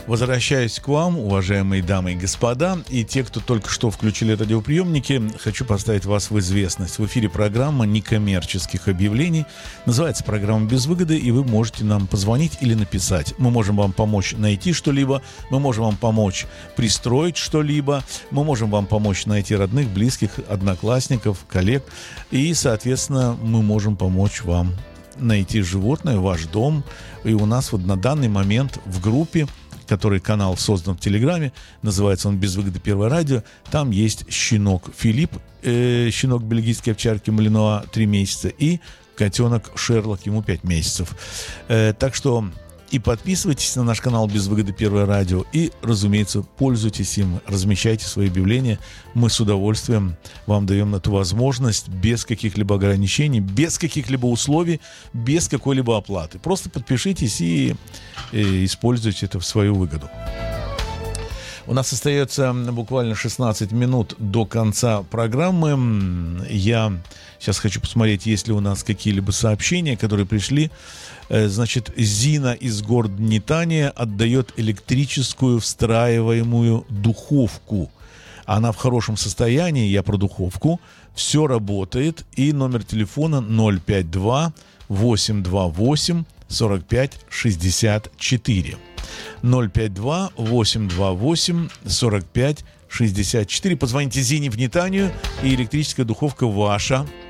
Возвращаюсь к вам, уважаемые дамы и господа, и те, кто только что включили радиоприемники, хочу поставить вас в известность. В эфире программа некоммерческих объявлений. Называется программа «Без выгоды», и вы можете нам позвонить или написать. Мы можем вам помочь найти что-либо, мы можем вам помочь пристроить что-либо, мы можем вам помочь найти родных, близких, одноклассников, коллег, и, соответственно, мы можем помочь вам найти животное, ваш дом. И у нас вот на данный момент в группе, который канал создан в Телеграме, называется он «Без выгоды. Первое радио». Там есть щенок Филипп, щенок бельгийской овчарки Малинуа, 3 месяца, и котенок Шерлок, ему 5 месяцев. Так что и подписывайтесь на наш канал «Без выгоды. Первое радио», и, разумеется, пользуйтесь им, размещайте свои объявления. Мы с удовольствием вам даем эту возможность без каких-либо ограничений, без каких-либо условий, без какой-либо оплаты. Просто подпишитесь и используйте это в свою выгоду. У нас остается буквально 16 минут до конца программы. Я сейчас хочу посмотреть, есть ли у нас какие-либо сообщения, которые пришли. Значит, Зина из города Нетания отдает электрическую встраиваемую духовку. Она в хорошем состоянии, я про духовку. Все работает. И номер телефона 052 828 45 64. 052 828 45 64. Позвоните Зине в Нетанию, и электрическая духовка ваша